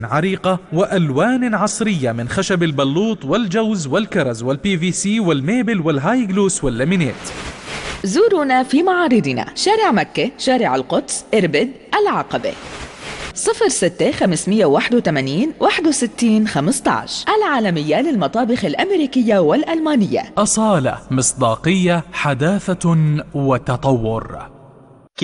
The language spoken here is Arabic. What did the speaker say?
عريقة وألوان عصرية من خشب البلوط والجوز والكرز والبي في سي والميبل والهاي جلوس واللامينيت. زورونا في معارضنا: شارع مكة، شارع القدس، إربد، العقبة. 06 581 61 15. العالمية للمطابخ الأمريكية والألمانية. أصالة، مصداقية، حداثة وتطور.